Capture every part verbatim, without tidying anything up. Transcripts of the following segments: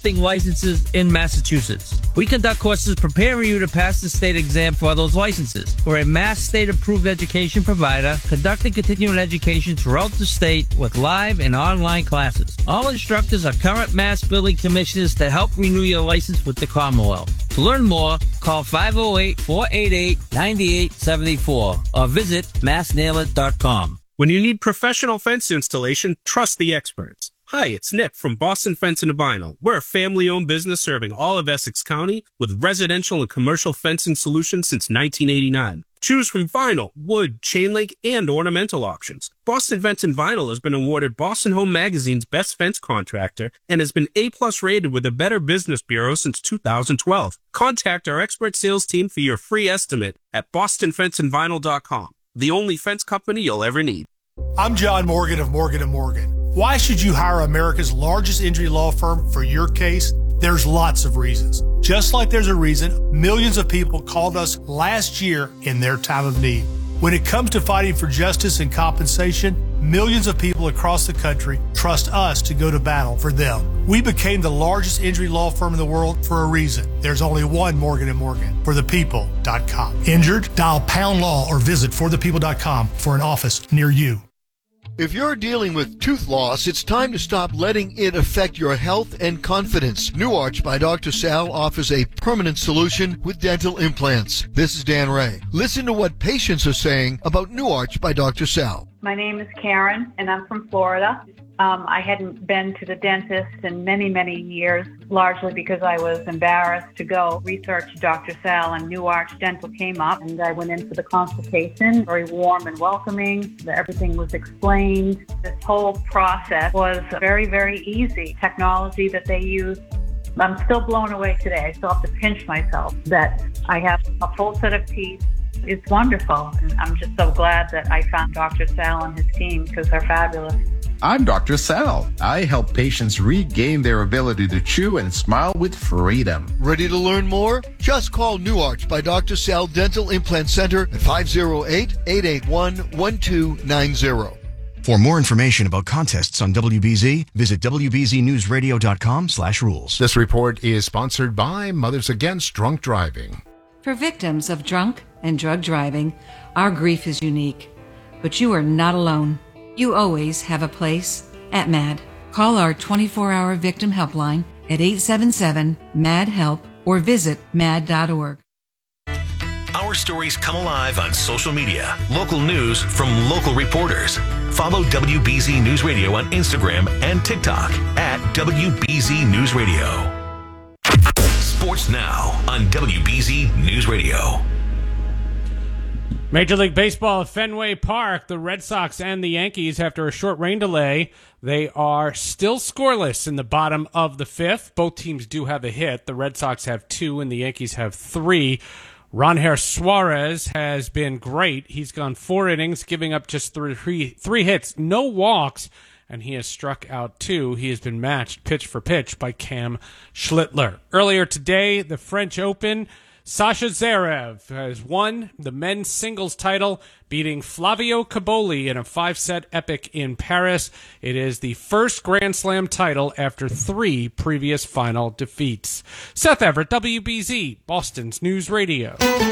accepting licenses in Massachusetts. We conduct courses preparing you to pass the state exam for those licenses. We're a Mass state-approved education provider, conducting continuing education throughout the state with live and online classes. All instructors are current Mass building commissioners to help renew your license with the Commonwealth. To learn more, call five oh eight, four eight eight, nine eight seven four or visit mass nail it dot com. When you need professional fence installation, trust the experts. Hi, it's Nick from Boston Fence and Vinyl. We're a family-owned business serving all of Essex County with residential and commercial fencing solutions since nineteen eighty-nine. Choose from vinyl, wood, chain link, and ornamental options. Boston Fence and Vinyl has been awarded Boston Home Magazine's Best Fence Contractor and has been A-plus rated with the Better Business Bureau since two thousand twelve. Contact our expert sales team for your free estimate at boston fence and vinyl dot com. The only fence company you'll ever need. I'm John Morgan of Morgan and Morgan. Why should you hire America's largest injury law firm for your case? There's lots of reasons. Just like there's a reason millions of people called us last year in their time of need. When it comes to fighting for justice and compensation, millions of people across the country trust us to go to battle for them. We became the largest injury law firm in the world for a reason. There's only one Morgan and Morgan, for the people dot com. Injured? Dial pound law or visit for the people dot com for an office near you. If you're dealing with tooth loss, it's time to stop letting it affect your health and confidence. New Arch by Doctor Sal offers a permanent solution with dental implants. This is Dan Ray. Listen to what patients are saying about New Arch by Doctor Sal. My name is Karen, and I'm from Florida. Um, I hadn't been to the dentist in many, many years, largely because I was embarrassed to go research Doctor Sal, and New Arch Dental came up, and I went in for the consultation, very warm and welcoming. Everything was explained. This whole process was very, very easy. Technology that they use, I'm still blown away today. I still have to pinch myself that I have a full set of teeth. It's wonderful, and I'm just so glad that I found Doctor Sal and his team because they're fabulous. I'm Doctor Sal. I help patients regain their ability to chew and smile with freedom. Ready to learn more? Just call New Arch by Doctor Sal Dental Implant Center at five oh eight, eight eight one, one two nine zero. For more information about contests on W B Z, visit w b z news radio dot com slash rules. This report is sponsored by Mothers Against Drunk Driving. For victims of drunk and drug driving, our grief is unique, but you are not alone. You always have a place at MAD. Call our twenty-four hour victim helpline at eight seven seven, M A D, HELP or visit mad dot org. Our stories come alive on social media. Local news from local reporters. Follow W B Z News Radio on Instagram and TikTok at W B Z News Radio. Sports now on W B Z News Radio. Major League Baseball at Fenway Park, the Red Sox and the Yankees, after a short rain delay, they are still scoreless in the bottom of the fifth. Both teams do have a hit. The Red Sox have two and the Yankees have three. Ronher Suarez has been great. He's gone four innings, giving up just three, three hits, no walks, and he has struck out two. He has been matched pitch for pitch by Cam Schlittler. Earlier today, the French Open, Sasha Zverev has won the men's singles title, beating Flavio Caboli in a five-set epic in Paris. It is the first Grand Slam title after three previous final defeats. Seth Everett, W B Z, Boston's News Radio.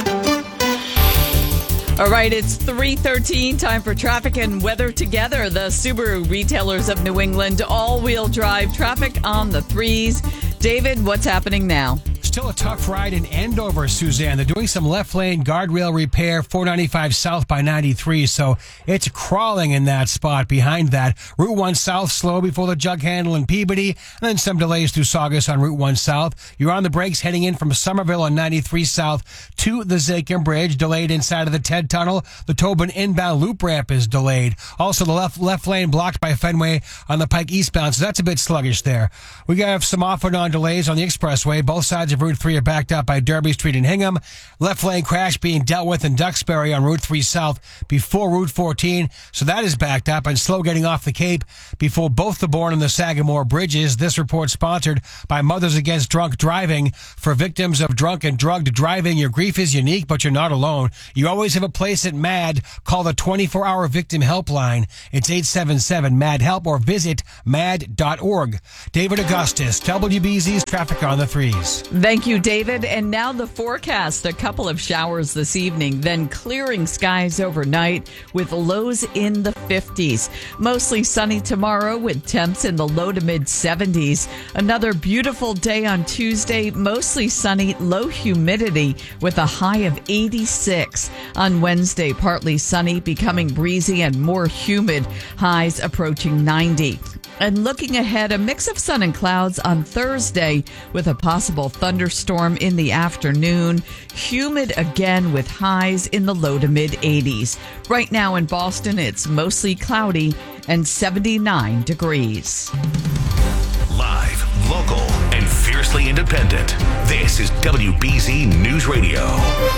All right, it's three thirteen, time for traffic and weather together. The Subaru retailers of New England, all-wheel drive traffic on the threes. David, what's happening now? Still a tough ride in Andover, Suzanne. They're doing some left lane guardrail repair, four ninety-five south by ninety-three, so it's crawling in that spot. Behind that, Route one South slow before the jug handle in Peabody, and then some delays through Saugus on Route one South. You're on the brakes heading in from Somerville on ninety-three South to the Zakim Bridge, delayed inside of the Ted Tunnel. The Tobin inbound loop ramp is delayed. Also, the left left lane blocked by Fenway on the Pike eastbound, so that's a bit sluggish there. We have some off and on delays on the expressway, both sides of Route three are backed up by Derby Street and Hingham. Left lane crash being dealt with in Duxbury on Route three South before Route fourteen. So that is backed up and slow getting off the Cape before both the Bourne and the Sagamore bridges. This report sponsored by Mothers Against Drunk Driving. For victims of drunk and drugged driving, your grief is unique, but you're not alone. You always have a place at MAD. Call the twenty-four hour victim helpline. It's eight seven seven MAD HELP or visit mad dot org. David Augustus, W B Z's Traffic on the Threes. Thank you, David. And now the forecast. A couple of showers this evening, then clearing skies overnight with lows in the fifties. Mostly sunny tomorrow with temps in the low to mid seventies. Another beautiful day on Tuesday, mostly sunny, low humidity with a high of eighty-six. On Wednesday, partly sunny, becoming breezy and more humid, highs approaching ninety. And looking ahead, a mix of sun and clouds on Thursday with a possible thunderstorm in the afternoon. Humid again with highs in the low to mid eighties. Right now in Boston, it's mostly cloudy and seventy-nine degrees. Live, local, and fiercely independent. This is W B Z News Radio.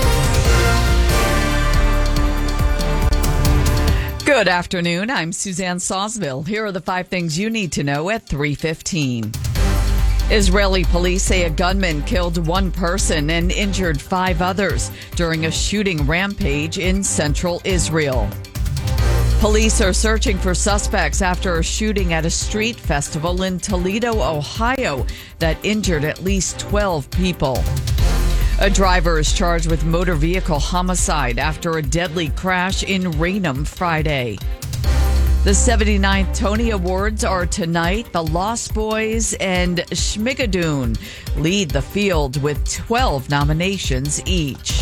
Good afternoon. I'm Suzanne Sawsville. Here are the five things you need to know at three fifteen. Israeli police say a gunman killed one person and injured five others during a shooting rampage in central Israel. Police are searching for suspects after a shooting at a street festival in Toledo, Ohio, that injured at least twelve people. A driver is charged with motor vehicle homicide after a deadly crash in Raynham Friday. The seventy-ninth Tony Awards are tonight. The Lost Boys and Schmigadoon lead the field with twelve nominations each.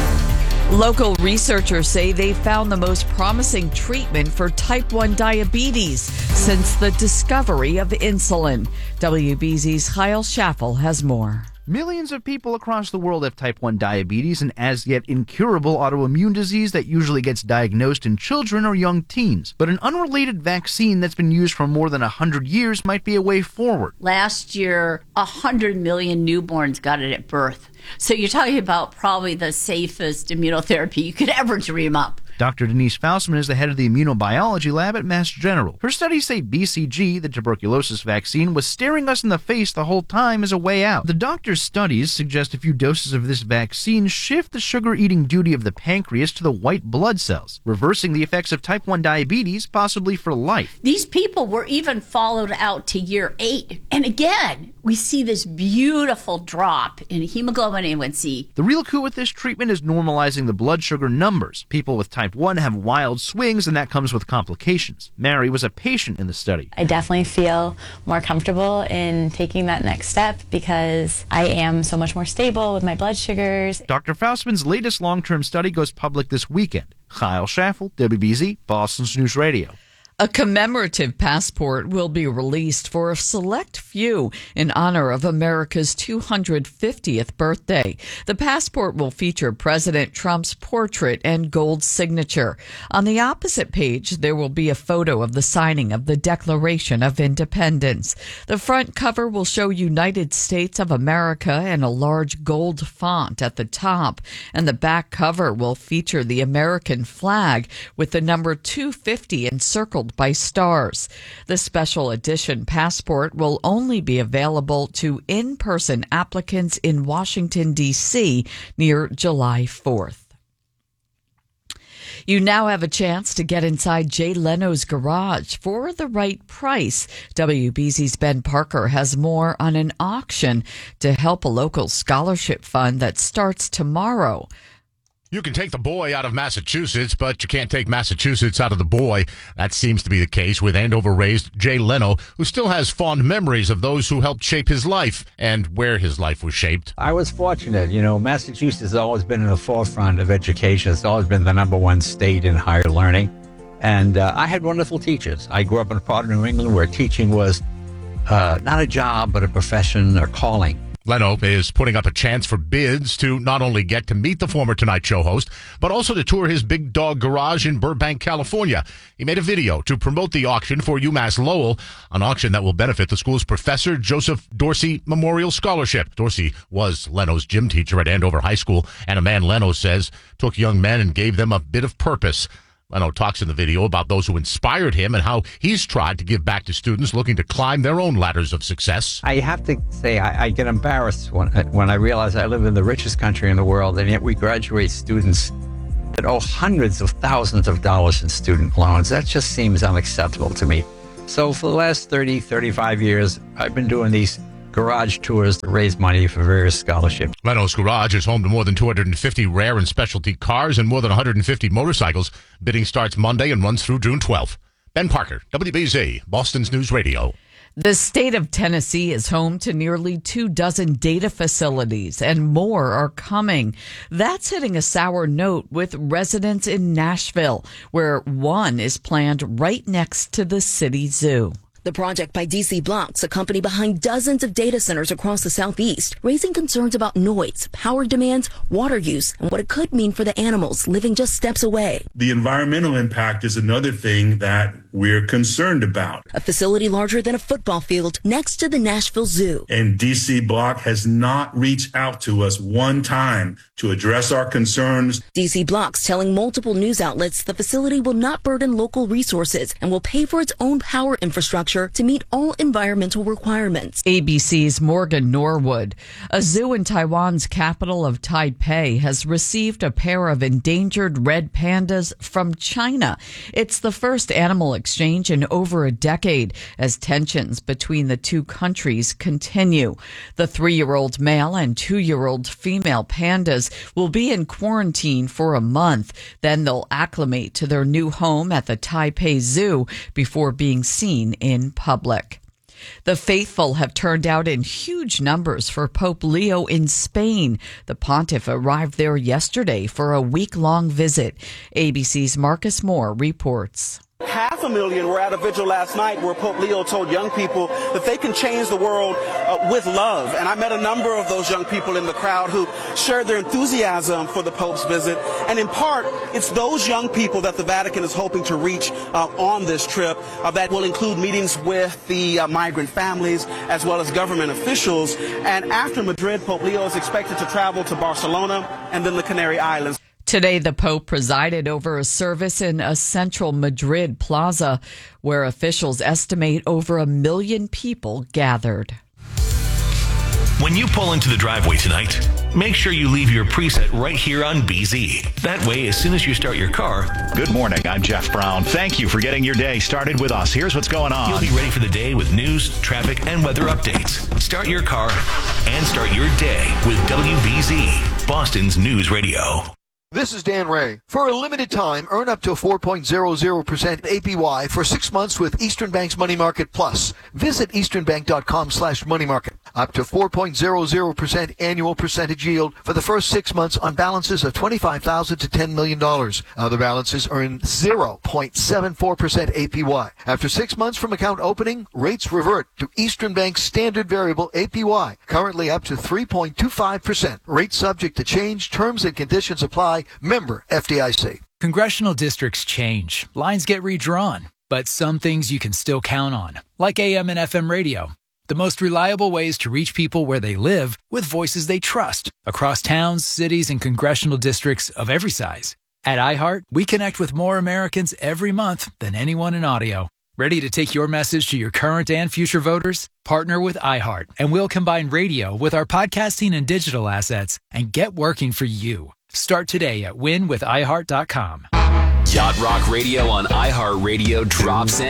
Local researchers say they found the most promising treatment for type one diabetes since the discovery of insulin. W B Z's Kyle Schaffel has more. Millions of people across the world have type one diabetes, an as yet incurable autoimmune disease that usually gets diagnosed in children or young teens. But an unrelated vaccine that's been used for more than one hundred years might be a way forward. Last year, one hundred million newborns got it at birth. So you're talking about probably the safest immunotherapy you could ever dream up. Doctor Denise Faustman is the head of the immunobiology lab at Mass General. Her studies say B C G, the tuberculosis vaccine, was staring us in the face the whole time as a way out. The doctor's studies suggest a few doses of this vaccine shift the sugar-eating duty of the pancreas to the white blood cells, reversing the effects of type one diabetes, possibly for life. These people were even followed out to year eight. And again, we see this beautiful drop in hemoglobin A one C. The real coup with this treatment is normalizing the blood sugar numbers. People with type one have wild swings, and that comes with complications. Mary was a patient in the study. I definitely feel more comfortable in taking that next step because I am so much more stable with my blood sugars. Doctor Faustman's latest long-term study goes public this weekend. Kyle Schaffel, W B Z, Boston's News Radio. A commemorative passport will be released for a select few in honor of America's two hundred fiftieth birthday. The passport will feature President Trump's portrait and gold signature. On the opposite page, there will be a photo of the signing of the Declaration of Independence. The front cover will show United States of America in a large gold font at the top, and the back cover will feature the American flag with the number two fifty encircled by stars. The special edition passport will only be available to in-person applicants in Washington, D C near July fourth. You now have a chance to get inside Jay Leno's garage for the right price. W B Z's Ben Parker has more on an auction to help a local scholarship fund that starts tomorrow. You can take the boy out of Massachusetts, but you can't take Massachusetts out of the boy. That seems to be the case with Andover-raised Jay Leno, who still has fond memories of those who helped shape his life and where his life was shaped. I was fortunate. You know, Massachusetts has always been in the forefront of education. It's always been the number one state in higher learning. And uh, I had wonderful teachers. I grew up in a part of New England where teaching was uh, not a job, but a profession or calling. Leno is putting up a chance for bids to not only get to meet the former Tonight Show host, but also to tour his Big Dog Garage in Burbank, California. He made a video to promote the auction for UMass Lowell, an auction that will benefit the school's Professor Joseph Dorsey Memorial Scholarship. Dorsey was Leno's gym teacher at Andover High School, and a man Leno says took young men and gave them a bit of purpose. Leno talks in the video about those who inspired him and how he's tried to give back to students looking to climb their own ladders of success. I have to say, I, I get embarrassed when, when I realize I live in the richest country in the world, and yet we graduate students that owe hundreds of thousands of dollars in student loans. That just seems unacceptable to me. So for the last thirty, thirty-five years, I've been doing these garage tours to raise money for various scholarships. Leno's Garage is home to more than two hundred fifty rare and specialty cars and more than one hundred fifty motorcycles. Bidding starts Monday and runs through June twelfth. Ben Parker, W B Z, Boston's News Radio. The state of Tennessee is home to nearly two dozen data facilities, and more are coming. That's hitting a sour note with residents in Nashville, where one is planned right next to the city zoo. The project by D C Blocks, a company behind dozens of data centers across the Southeast, raising concerns about noise, power demands, water use, and what it could mean for the animals living just steps away. The environmental impact is another thing that we're concerned about. A facility larger than a football field next to the Nashville Zoo. And D C Block has not reached out to us one time to address our concerns. D C Blocks telling multiple news outlets the facility will not burden local resources and will pay for its own power infrastructure to meet all environmental requirements. A B C's Morgan Norwood. A zoo in Taiwan's capital of Taipei has received a pair of endangered red pandas from China. It's the first animal exchange in over a decade as tensions between the two countries continue. The three-year-old male and two-year-old female pandas will be in quarantine for a month. Then they'll acclimate to their new home at the Taipei Zoo before being seen in public. The faithful have turned out in huge numbers for Pope Leo in Spain. The pontiff arrived there yesterday for a week-long visit. A B C's Marcus Moore reports. Half a million were at a vigil last night where Pope Leo told young people that they can change the world uh, with love. And I met a number of those young people in the crowd who shared their enthusiasm for the Pope's visit. And in part, it's those young people that the Vatican is hoping to reach uh, on this trip uh, that will include meetings with the uh, migrant families as well as government officials. And after Madrid, Pope Leo is expected to travel to Barcelona and then the Canary Islands. Today, the Pope presided over a service in a central Madrid plaza where officials estimate over a million people gathered. When you pull into the driveway tonight, make sure you leave your preset right here on B Z. That way, as soon as you start your car... Good morning, I'm Jeff Brown. Thank you for getting your day started with us. Here's what's going on. You'll be ready for the day with news, traffic, and weather updates. Start your car and start your day with W B Z, Boston's News Radio. This is Dan Ray. For a limited time, earn up to four point zero zero percent A P Y for six months with Eastern Bank's Money Market Plus. Visit easternbank.com slash money market. Up to four point zero zero percent annual percentage yield for the first six months on balances of twenty-five thousand dollars to ten million dollars. Other balances earn zero point seven four percent A P Y. After six months from account opening, rates revert to Eastern Bank's standard variable A P Y, currently up to three point two five percent. Rates subject to change. Terms and conditions apply. Member F D I C. Congressional districts change. Lines get redrawn. But some things you can still count on, like A M and F M radio. The most reliable ways to reach people where they live with voices they trust across towns, cities, and congressional districts of every size. At iHeart, we connect with more Americans every month than anyone in audio. Ready to take your message to your current and future voters? Partner with iHeart, and we'll combine radio with our podcasting and digital assets and get working for you. Start today at win with i heart dot com. Yacht Rock Radio on iHeartRadio drops in